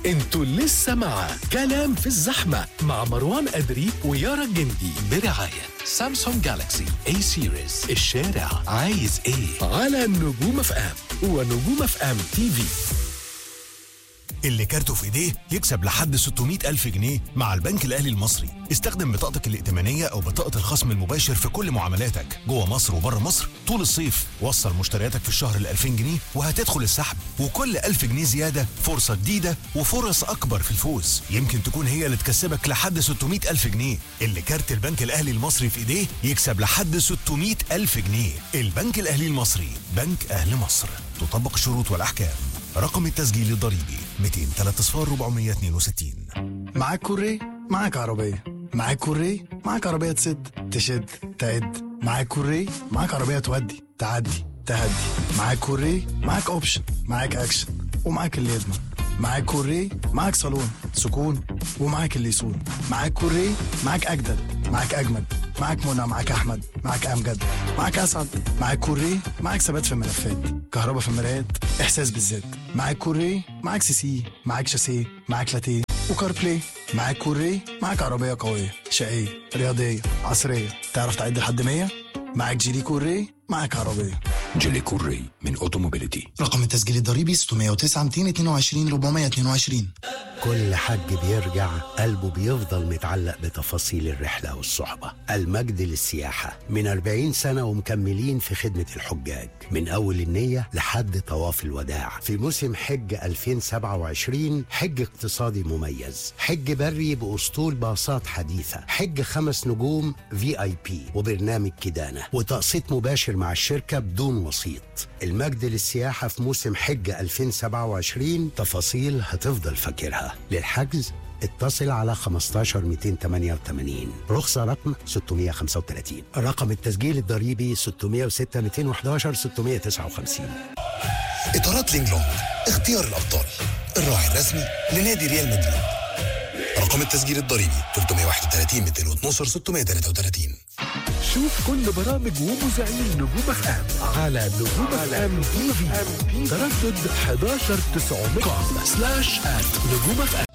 انتوا لسه مع كلام في الزحمة مع مروان أدري ويارا الجندي برعاية سامسونج جالاكسي A سيريز. الشارع عايز ايه على نجوم اف ام ونجوم اف ام تي في. اللي كارته في ايديه يكسب لحد 600 ألف جنيه مع البنك الأهلي المصري. استخدم بطاقتك الائتمانية أو بطاقة الخصم المباشر في كل معاملاتك جوه مصر وبره مصر طول الصيف. وصل مشترياتك في الشهر ل 2000 جنيه وهتدخل السحب، وكل 1000 جنيه زيادة فرصة جديدة وفرص أكبر في الفوز. يمكن تكون هي اللي تكسبك لحد 600 ألف جنيه. اللي كارت البنك الأهلي المصري في ايديه يكسب لحد 600 ألف جنيه. البنك الأهلي المصري، بنك أهل مصر. تطبق الشروط والأحكام. رقم التسجيل الضريبي 203 معاك كوري معاك عربية، معاك كوري معاك عربية تشد تعد، معاك كوري معاك عربية تودي تعدي تهدي، معاك كوري معاك اوبشن، معاك اكشن ومعاك اللي يضمن، معاك كوري معاك صالون سكون ومعاك اللي يسون، معاك كوري معاك اجدد معاك اجمد، معاك منى معاك احمد معاك امجد معاك اسعد، معاك كوري معاك ثبات في الملفات، كهرباء في المرايات، احساس بالذات، معاك كوري معاك سي معاك شاسيه معاك لاتيه وكار بلاي، معاك كوري معاك عربيه قويه شقيه رياضيه عصريه تعرف تعد لحد 100، معاك جيلي كوري معاك عربيه. جيلي كوري من اوتوموبيليتي. رقم التسجيل الضريبي 609 222 422. كل حج بيرجع قلبه بيفضل متعلق بتفاصيل الرحلة والصحبة. المجد للسياحة من 40 سنة ومكملين في خدمة الحجاج من أول النية لحد طواف الوداع. في موسم حج 2027 حج اقتصادي مميز، حج بري بأسطول باصات حديثة، حج 5 نجوم VIP وبرنامج كدانة وتقسيط مباشر مع الشركة بدون وسيط. المجد للسياحة في موسم حج 2027 تفاصيل هتفضل فاكرها. للحجز اتصل على 15 288 رخصة رقم 635. رقم التسجيل الضريبي 606 211 659. إطارات لينج لونج، اختيار الأبطال، الراعي الرسمي لنادي ريال مدريد. رقم التسجيل الضريبي 331 212 633. شوف كل برامج ومذيعين نجوم اف ام على نجوم اف ام تي في. تردد 11900 /نجوم اف ام.